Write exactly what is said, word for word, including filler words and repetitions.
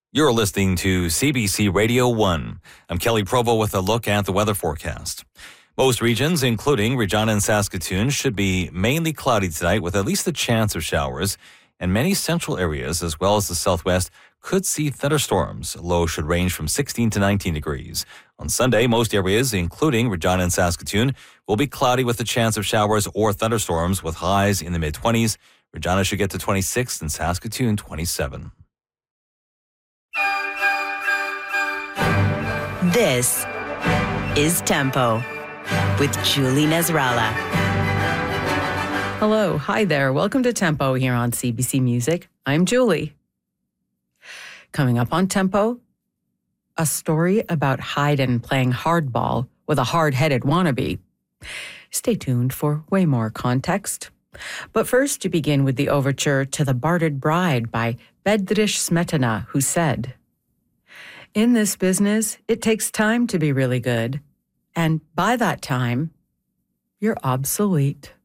You're listening to C B C Radio one. I'm Kelly Provo with a look at the weather forecast. Most regions, including Regina and Saskatoon, should be mainly cloudy tonight with at least a chance of showers. And many central areas, as well as the southwest, could see thunderstorms. Low should range from sixteen to nineteen degrees. On Sunday, most areas, including Regina and Saskatoon, will be cloudy with a chance of showers or thunderstorms with highs in the mid-twenties. Regina should get to twenty-six and Saskatoon twenty-seven. This is Tempo with Julie Nasrallah. Hello, hi there. Welcome to Tempo here on C B C Music. I'm Julie. Coming up on Tempo, a story about Haydn playing hardball with a hard-headed wannabe. Stay tuned for way more context. But first, to begin with the overture to The Bartered Bride by Bedřich Smetana, who said, "In this business, it takes time to be really good. And by that time, you're obsolete."